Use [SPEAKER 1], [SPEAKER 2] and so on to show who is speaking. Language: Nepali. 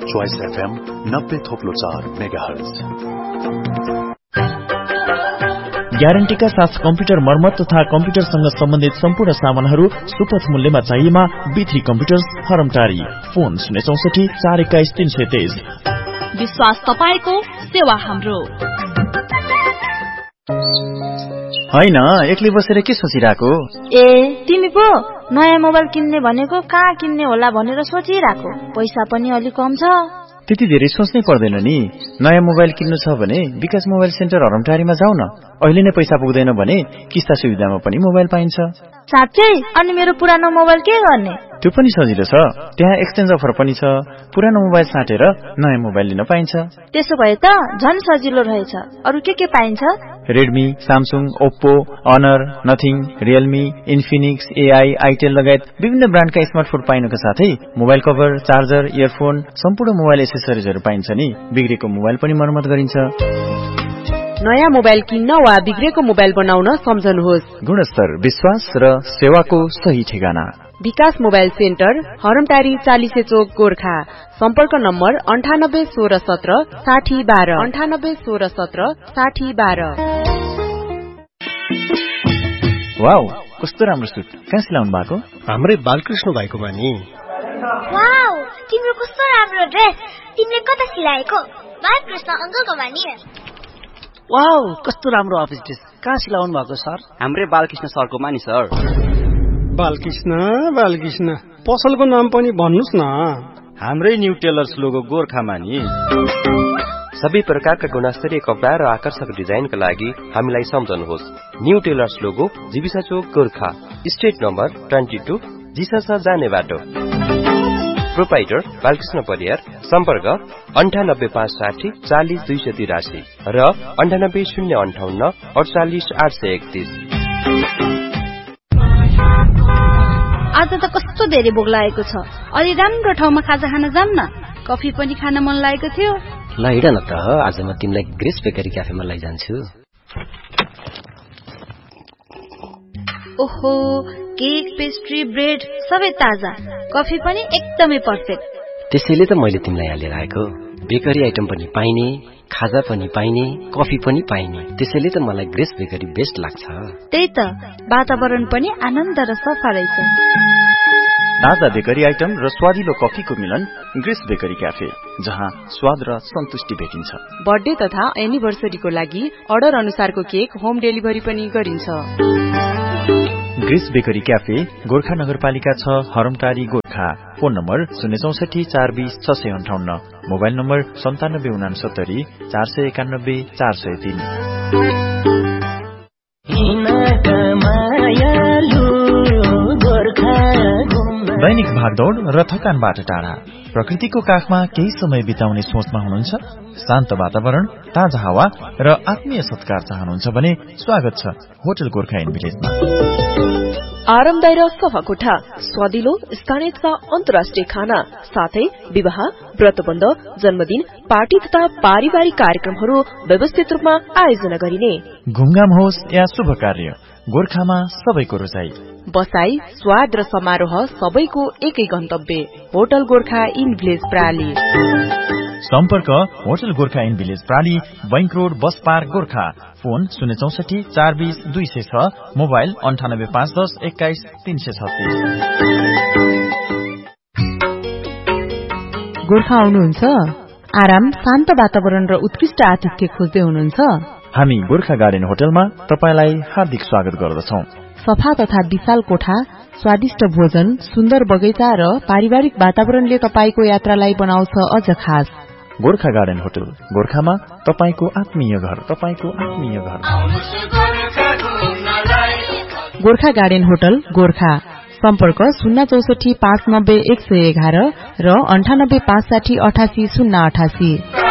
[SPEAKER 1] Choice FM 90.4 megahertz.
[SPEAKER 2] ग्यारेन्टीका साथ कम्प्युटर मर्मत तथा कम्प्युटरसँग सम्बन्धित सम्पूर्ण सामानहरू सुपथ मूल्यमा चाहिएमा B3 कम्प्युटर्स हरमटारी। फोन 064 421 323।
[SPEAKER 3] विश्वास तपाईको, सेवा हाम्रो।
[SPEAKER 2] हैन, एक्लै बसेर के सोचिराको?
[SPEAKER 4] तिमी पो नयाँ मोबाइल किन्ने भनेको कहाँ किन्ने होला भनेर सोचिराको। पैसा पनि अलि कम छ।
[SPEAKER 2] त्यति धेरै सोच्नै पर्दैन नि। नयाँ मोबाइल किन्नु छ भने विकास मोबाइल सेन्टर हरमटारीमा जाऊ न। अहिले नै पैसा पुग्दैन भने किस्ता सुविधामा पनि मोबाइल पाइन्छ।
[SPEAKER 4] साच्चै? अनि मेरो पुरानो मोबाइल के गर्ने?
[SPEAKER 2] त्यो पनि सजिलो छ। त्यहाँ एक्सचेन्ज अफर पनि छ। पुरानो मोबाइल साटेर नयाँ मोबाइल लिन पाइन्छ।
[SPEAKER 4] त्यसो भए त झन् सजिलो रहेछ। अरु के पाइन्छ?
[SPEAKER 2] Redmi, Samsung, Oppo, honour, nothing, Realme, Infinix, AI, Itel लगायत विभिन्न ब्रान्डका स्मार्टफोन पाइनुका साथै मोबाइल कभर, चार्जर, इयरफोन, सम्पूर्ण मोबाइल एसेसरिजहरू पाइन्छ नि। बिग्रेको मोबाइल पनि मर्मत गरिन्छ।
[SPEAKER 5] नयाँ मोबाइल किन्न वा बिग्रेको मोबाइल बनाउन सम्झनुहोस्।
[SPEAKER 2] गुणस्तर, विश्वास र सेवाको सही ठेगाना
[SPEAKER 5] विकास मोबाइल सेन्टर, हरमटारी 40 चोक, गोर्खा। सम्पर्क नम्बर 98 16 17 60 12, 98 16 17 60 12।
[SPEAKER 2] वाउ, कस्तो राम्रो सुट। कहाँ सिलाउनु भएको?
[SPEAKER 6] हाम्रै बालकृष्ण भाइको बानी।
[SPEAKER 7] वाउ, तिम्रो कस्तो राम्रो ड्रेस। तिमीले कता सिलाएको? बालकृष्ण अंकलको बानी।
[SPEAKER 8] वाउ, कस्तो राम्रो अफिस ड्रेस। कहाँ सिलाउनु भएको सर? हाम्रै बालकृष्ण सरको मानी सर।
[SPEAKER 6] बालकृष्ण पसलको नाम पनि भन्नुस् न।
[SPEAKER 9] हाम्रै न्यू टेलर्स लोगो गोर्खामा नि।
[SPEAKER 10] सबै प्रकारका गुणस्तरीय कपडा र आकर्षक डिजाइनका लागि हामीलाई सम्झनुहोस्। न्यू टेलर्स लोगो, जीविसा चोक, गोर्खा। स्ट्रिट नम्बर 22, जिसासा जाने बाटो। प्रोपाइटर बालकृष्ण परियार। सम्पर्क 98 560 40 283 र 98 058 48 831।
[SPEAKER 4] आज त कस्तो धेरै भोक लागेको छ। अलि राम्रो ठाउँमा खाजा खान जाम न। कफी पनि खान मन लागेको थियो।
[SPEAKER 11] ल हिँड न त, आज म तिमीलाई ग्रेस बेकरी क्याफेमा लैजान्छु।
[SPEAKER 4] ओहो, केक, पेस्ट्री, ब्रेड सबै ताजा। कफी पनि एकदमै पर्फेक्ट।
[SPEAKER 11] त्यसैले त मैले तिमीलाई यहाँ लिएर आएको। बेकरी आइटम पनि पाइने, खाजा पनि पाइने, कफी पनि पाइने। त्यसैले त मलाई ग्रेस बेकरी बेस्ट लाग्छ।
[SPEAKER 4] त्यही त, वातावरण पनि आनन्द र सफा रहेछ।
[SPEAKER 2] ताजा बेकरी आइटम र स्वादिलो कफीको मिलन ग्रेस बेकरी क्याफे, जहाँ स्वाद र सन्तुष्टि भेटिन्छ।
[SPEAKER 5] बर्थडे तथा एनिभर्सरीको लागि अर्डर अनुसारको केक होम डेलिभरी पनि गरिन्छ।
[SPEAKER 2] ग्रेस बेकरी क्याफे, गोर्खा नगरपालिका 6, हरमटारी, Gorkha. Phone number 064 420 658, mobile number 9769 491 403। दैनिक भागदौड़ र थकानबाट टाढा, प्रकृतिको काखमा केही समय बिताउने सोचमा हुनुहुन्छ? शान्त वातावरण, ताजा हावा र आत्मीय सत्कार चाहनुहुन्छ भने स्वागत छ होटल गोर्खा इन भिलेजमा।
[SPEAKER 5] आरामदायी र सफा कोठा, स्वादिलो स्थानीय तथा अन्तर्राष्ट्रिय खाना, साथै विवाह, व्रतबन्ध, जन्मदिन, पार्टी तथा पारिवारिक कार्यक्रमहरू व्यवस्थित रूपमा आयोजना गरिने।
[SPEAKER 2] घुमघाम होस् या शुभ कार्य, गोर्खामा सबैको रोजाई।
[SPEAKER 5] बसाई, स्वाद र समारोह सबैको एकै गन्तव्य, होटल गोर्खा इन भिलेज प्राली।
[SPEAKER 2] सम्पर्क hotel Gorkha in village प्राली, bank road, bus park, Gorkha. Phone 064 420 206, mobile 98 510 21 336।
[SPEAKER 5] Gorkha आउनुहुन्छ? आराम, शान्त वातावरण र उत्कृष्ट आतिथ्य खोज्दै हुनुहुन्छ?
[SPEAKER 2] हामी गोर्खा गार्डन होटलमा तपाईलाई हार्दिक स्वागत गर्दछौं।
[SPEAKER 5] सफा तथा विशाल कोठा, स्वादिष्ट भोजन, सुन्दर बगैँचा र पारिवारिक वातावरणले तपाईको यात्रालाई बनाउँछ अझ खास।
[SPEAKER 2] गोर्खा गार्डन होटल, गोर्खामा तपाईको आत्मीय घर, तपाईको आत्मीय घर।
[SPEAKER 5] Gorkha garden hotel, Gorkha. सम्पर्क 064 590 111 र 98 560 88 088।